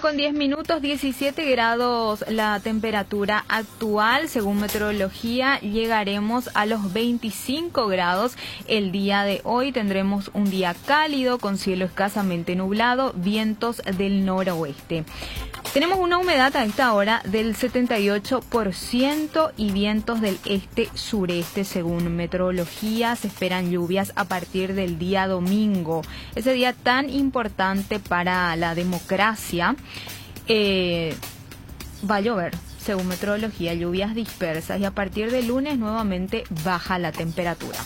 con 10 minutos, 17 grados la temperatura actual. Según meteorología, llegaremos a los 25 grados el día de hoy. Tendremos un día cálido con cielo escasamente nublado, vientos del noroeste. Tenemos una humedad a esta hora del 78% y vientos del este-sureste. Según meteorología, se esperan lluvias a partir del día domingo. Ese día tan importante para la democracia. Va a llover, según meteorología, lluvias dispersas, y a partir del lunes nuevamente baja la temperatura.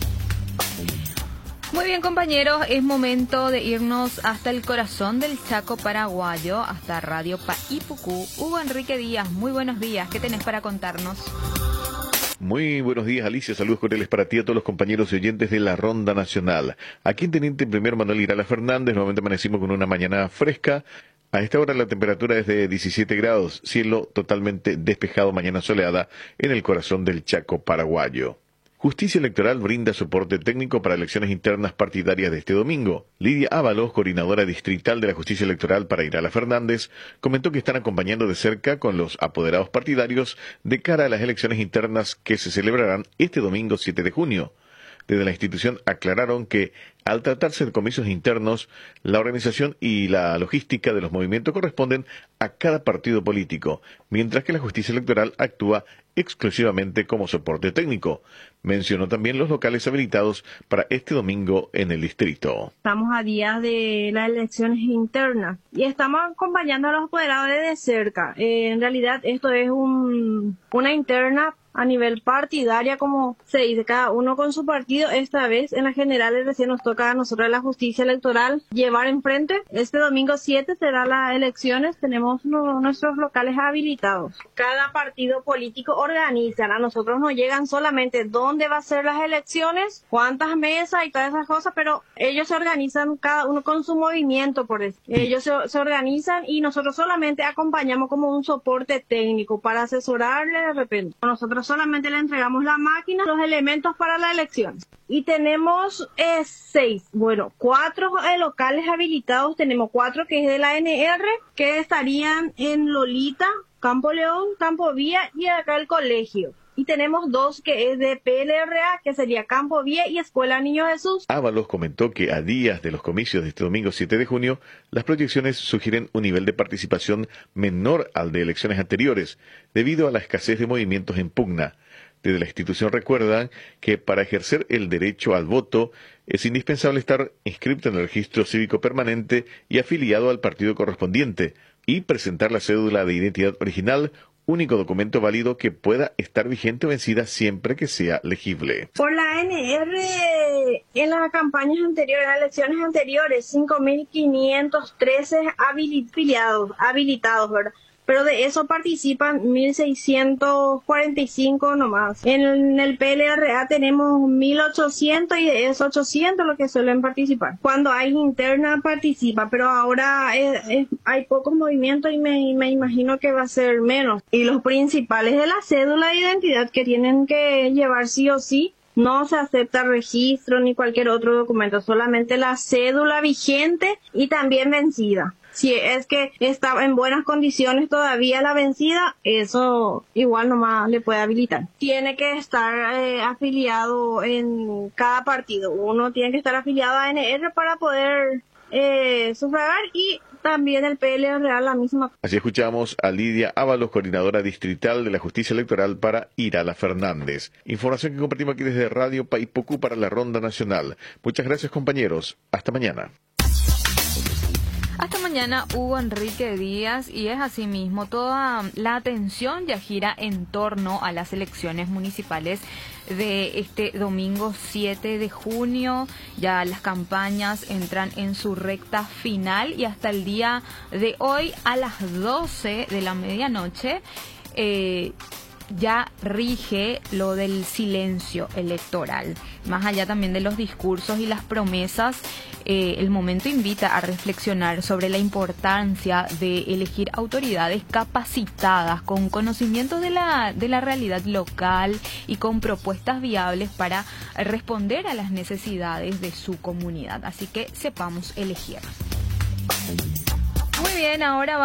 Muy bien, compañeros, es momento de irnos hasta el corazón del Chaco paraguayo, hasta Radio Paipucú. Hugo Enrique Díaz, muy buenos días. ¿Qué tenés para contarnos? Muy buenos días, Alicia. Saludos cordiales para ti, a todos los compañeros y oyentes de la Ronda Nacional. Aquí en Teniente Primer Manuel Irala Fernández, nuevamente amanecimos con una mañana fresca. A esta hora la temperatura es de 17 grados, cielo totalmente despejado, mañana soleada en el corazón del Chaco paraguayo. Justicia Electoral brinda soporte técnico para elecciones internas partidarias de este domingo. Lidia Ábalos, coordinadora distrital de la Justicia Electoral para Irala Fernández, comentó que están acompañando de cerca con los apoderados partidarios de cara a las elecciones internas que se celebrarán este domingo 7 de junio. Desde la institución aclararon que, al tratarse de comicios internos, la organización y la logística de los movimientos corresponden a cada partido político, mientras que la justicia electoral actúa exclusivamente como soporte técnico. Mencionó también los locales habilitados para este domingo en el distrito. Estamos a días de las elecciones internas y estamos acompañando a los apoderados de cerca. En realidad esto es una interna a nivel partidaria, como se dice, cada uno con su partido. Esta vez en las generales recién nos toca a nosotros la justicia electoral llevar enfrente. Este domingo 7 serán las elecciones, tenemos nuestros locales habilitados. Cada partido político organizan, a nosotros nos llegan solamente dónde va a ser las elecciones, cuántas mesas y todas esas cosas, pero ellos se organizan cada uno con su movimiento, por eso. Ellos se organizan y nosotros solamente acompañamos como un soporte técnico para asesorarle de repente. Nosotros solamente le entregamos la máquina, los elementos para la elección. Y tenemos 4 locales habilitados. Tenemos 4 que es de la ANR, que estarían en Lolita, Campo León, Campo Vía y acá el colegio. Y tenemos 2 que es de PLRA, que sería Campo Vía y Escuela Niño Jesús. Ábalos comentó que a días de los comicios de este domingo 7 de junio, las proyecciones sugieren un nivel de participación menor al de elecciones anteriores, debido a la escasez de movimientos en pugna. Desde la institución recuerdan que para ejercer el derecho al voto es indispensable estar inscrito en el registro cívico permanente y afiliado al partido correspondiente, y presentar la cédula de identidad original, único documento válido que pueda estar vigente o vencida siempre que sea legible. Por la ANR, en las campañas anteriores, en las elecciones anteriores, 5.513 habilitados, ¿verdad? Pero de eso participan 1.645 nomás. En el PLRA tenemos 1.800 y de esos 800 los que suelen participar. Cuando hay interna participa, pero ahora hay pocos movimientos y me imagino que va a ser menos. Y los principales de la cédula de identidad que tienen que llevar sí o sí, no se acepta registro ni cualquier otro documento, solamente la cédula vigente y también vencida. Si es que está en buenas condiciones todavía la vencida, eso igual nomás le puede habilitar. Tiene que estar afiliado en cada partido. Uno tiene que estar afiliado a ANR para poder sufragar, y también el PLRA la misma. Así escuchamos a Lidia Ábalos, coordinadora distrital de la Justicia Electoral para Irala Fernández. Información que compartimos aquí desde Radio Paipucú para la Ronda Nacional. Muchas gracias, compañeros. Hasta mañana. Hasta mañana, Hugo Enrique Díaz, y es así mismo, toda la atención ya gira en torno a las elecciones municipales de este domingo 7 de junio. Ya las campañas entran en su recta final y hasta el día de hoy a las 12 de la medianoche ya rige lo del silencio electoral. Más allá también de los discursos y las promesas, el momento invita a reflexionar sobre la importancia de elegir autoridades capacitadas con conocimiento de la realidad local y con propuestas viables para responder a las necesidades de su comunidad. Así que sepamos elegir. Muy bien, ahora